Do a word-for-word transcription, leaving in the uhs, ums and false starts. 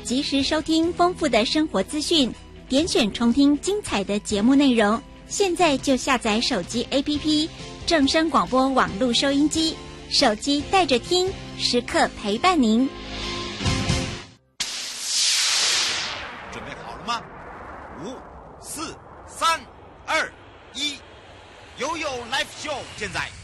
及时收听丰富的生活资讯，点选重听精彩的节目内容。现在就下载手机 A P P 正声广播网络收音机，手机带着听，时刻陪伴您。 准备好了吗？五、四、三、二、一，悠悠 Live Show 现在